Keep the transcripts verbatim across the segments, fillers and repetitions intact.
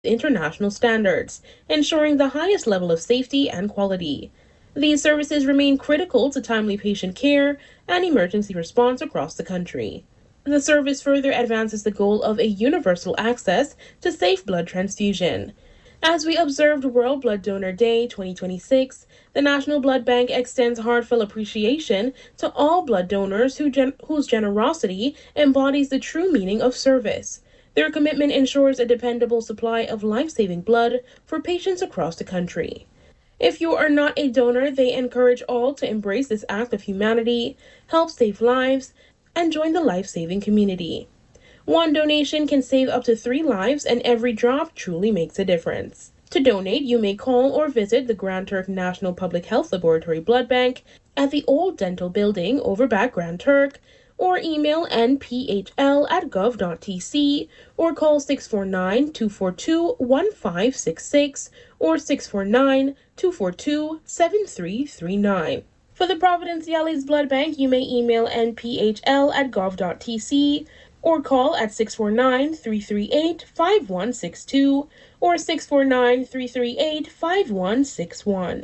international standards, ensuring the highest level of safety and quality. These services remain critical to timely patient care and emergency response across the country. The service further advances the goal of a universal access to safe blood transfusion. As we observed World Blood Donor Day twenty twenty-six, the National Blood Bank extends heartfelt appreciation to all blood donors who gen- whose generosity embodies the true meaning of service. Their commitment ensures a dependable supply of life-saving blood for patients across the country. If you are not a donor, they encourage all to embrace this act of humanity, help save lives, and join the life-saving community. One donation can save up to three lives, and every drop truly makes a difference. To donate, you may call or visit the Grand Turk National Public Health Laboratory Blood Bank at the Old Dental Building, Overback, Grand Turk, or email n p h l at gov dot t c, or call six four nine, two four two, one five six six or six four nine, two four two, seven three three nine. For the Providenciales Blood Bank, you may email n p h l at gov dot t c or call at six four nine, three three eight, five one six two or six four nine, three three eight, five one six one.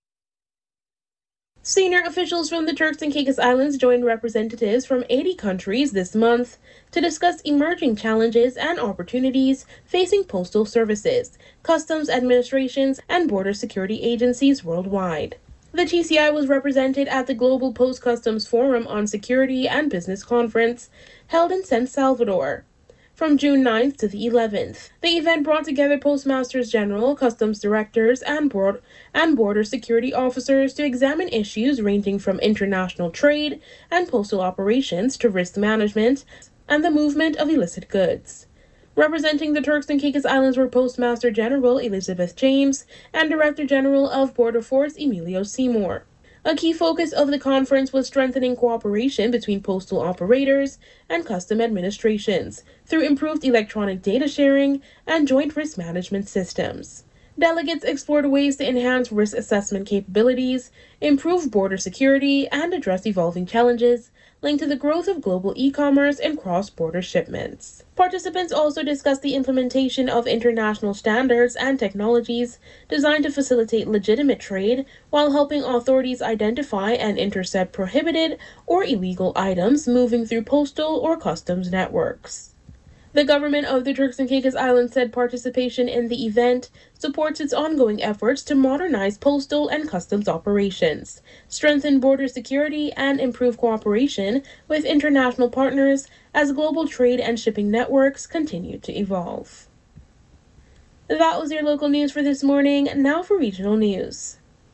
Senior officials from the Turks and Caicos Islands joined representatives from eighty countries this month to discuss emerging challenges and opportunities facing postal services, customs administrations, and border security agencies worldwide. The T C I was represented at the Global Post Customs Forum on Security and Business Conference held in San Salvador from June ninth to the eleventh. The event brought together Postmasters General, Customs Directors, and, board- and Border Security Officers to examine issues ranging from international trade and postal operations to risk management and the movement of illicit goods. Representing the Turks and Caicos Islands were Postmaster General Elizabeth James and Director General of Border Force Emilio Seymour. A key focus of the conference was strengthening cooperation between postal operators and custom administrations through improved electronic data sharing and joint risk management systems. Delegates explored ways to enhance risk assessment capabilities, improve border security, and address evolving challenges linked to the growth of global e-commerce and cross-border shipments. Participants also discussed the implementation of international standards and technologies designed to facilitate legitimate trade while helping authorities identify and intercept prohibited or illegal items moving through postal or customs networks. The government of the Turks and Caicos Islands said participation in the event supports its ongoing efforts to modernize postal and customs operations, strengthen border security, and improve cooperation with international partners as global trade and shipping networks continue to evolve. That was your local news for this morning. Now for regional news.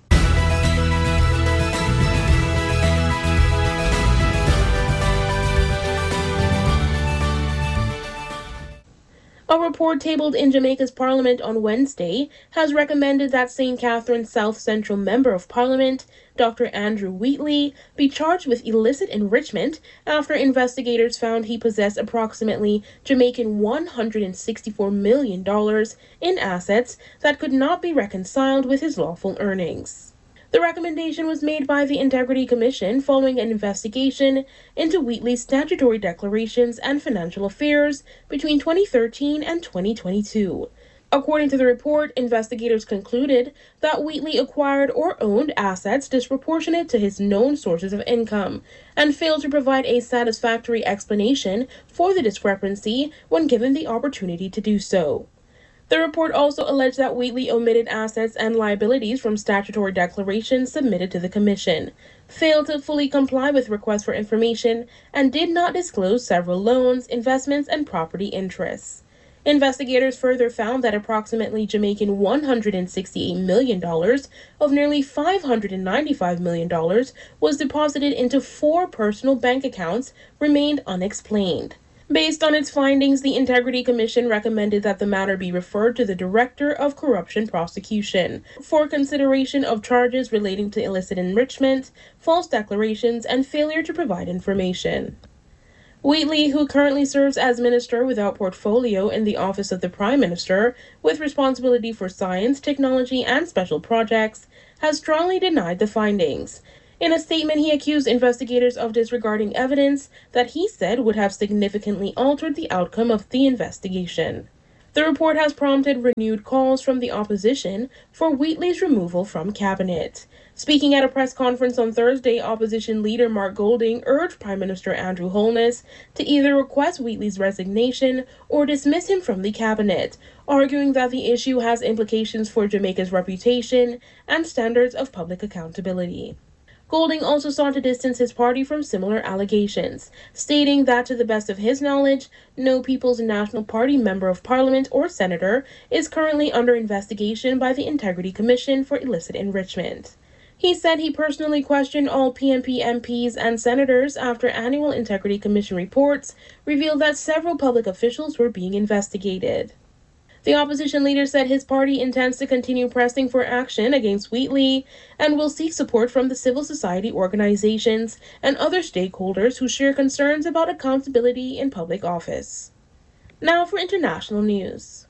A report tabled in Jamaica's Parliament on Wednesday has recommended that Saint Catharines South Central Member of Parliament, Doctor Andrew Wheatley, be charged with illicit enrichment after investigators found he possessed approximately Jamaican one hundred sixty-four million dollars in assets that could not be reconciled with his lawful earnings. The recommendation was made by the Integrity Commission following an investigation into Wheatley's statutory declarations and financial affairs between twenty thirteen and twenty twenty-two. According to the report, investigators concluded that Wheatley acquired or owned assets disproportionate to his known sources of income and failed to provide a satisfactory explanation for the discrepancy when given the opportunity to do so. The report also alleged that Wheatley omitted assets and liabilities from statutory declarations submitted to the Commission, failed to fully comply with requests for information, and did not disclose several loans, investments, and property interests. Investigators further found that approximately Jamaican one hundred sixty-eight million dollars of nearly five hundred ninety-five million dollars was deposited into four personal bank accounts remained unexplained. Based on its findings, the Integrity Commission recommended that the matter be referred to the Director of Corruption Prosecution for consideration of charges relating to illicit enrichment, false declarations, and failure to provide information. Wheatley, who currently serves as Minister without portfolio in the Office of the Prime Minister, with responsibility for science, technology, and special projects, has strongly denied the findings. In a statement, he accused investigators of disregarding evidence that he said would have significantly altered the outcome of the investigation. The report has prompted renewed calls from the opposition for Wheatley's removal from cabinet. Speaking at a press conference on Thursday, opposition leader Mark Golding urged Prime Minister Andrew Holness to either request Wheatley's resignation or dismiss him from the cabinet, arguing that the issue has implications for Jamaica's reputation and standards of public accountability. Golding also sought to distance his party from similar allegations, stating that to the best of his knowledge, no People's National Party member of parliament or senator is currently under investigation by the Integrity Commission for illicit enrichment. He said he personally questioned all P N P M Ps and senators after annual Integrity Commission reports revealed that several public officials were being investigated. The opposition leader said his party intends to continue pressing for action against Wheatley and will seek support from the civil society organizations and other stakeholders who share concerns about accountability in public office. Now for international news.